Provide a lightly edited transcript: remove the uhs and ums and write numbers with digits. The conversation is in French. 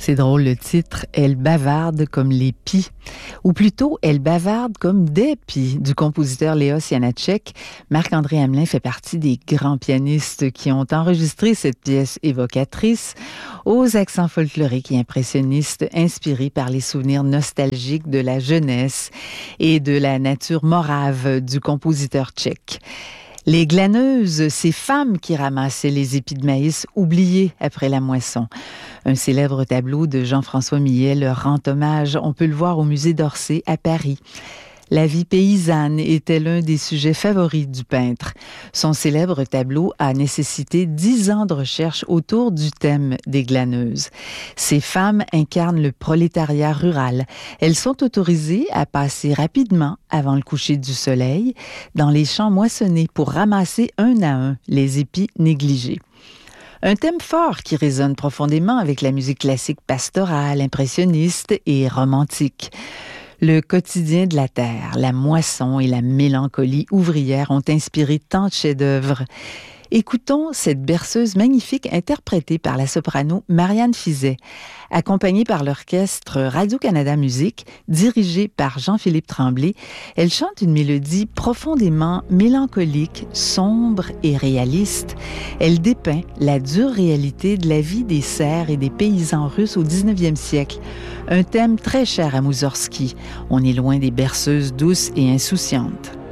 C'est drôle, le titre « Elle bavarde comme les pies », ou plutôt « Elle bavarde comme des pies » du compositeur Léos Janáček. Marc-André Hamelin fait partie des grands pianistes qui ont enregistré cette pièce évocatrice aux accents folkloriques et impressionnistes inspirés par les souvenirs nostalgiques de la jeunesse et de la nature morave du compositeur tchèque. Les glaneuses, ces femmes qui ramassaient les épis de maïs oubliés après la moisson. Un célèbre tableau de Jean-François Millet leur rend hommage. On peut le voir au musée d'Orsay à Paris. La vie paysanne était l'un des sujets favoris du peintre. Son célèbre tableau a nécessité 10 ans de recherche autour du thème des glaneuses. Ces femmes incarnent le prolétariat rural. Elles sont autorisées à passer rapidement, avant le coucher du soleil, dans les champs moissonnés pour ramasser un à un les épis négligés. Un thème fort qui résonne profondément avec la musique classique pastorale, impressionniste et romantique. Le quotidien de la terre, la moisson et la mélancolie ouvrière ont inspiré tant de chefs-d'œuvre. Écoutons cette berceuse magnifique interprétée par la soprano Marianne Fizet, accompagnée par l'orchestre Radio-Canada Musique, dirigé par Jean-Philippe Tremblay. Elle chante une mélodie profondément mélancolique, sombre et réaliste. Elle dépeint la dure réalité de la vie des serfs et des paysans russes au 19e siècle. Un thème très cher à Moussorgsky. On est loin des berceuses douces et insouciantes.